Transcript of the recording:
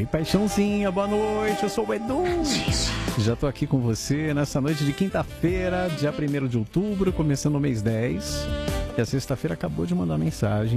paixãozinha, boa noite, eu sou o Edu. Já tô aqui com você nessa noite de quinta-feira, dia 1º de outubro, começando o mês 10. E a sexta-feira acabou de mandar mensagem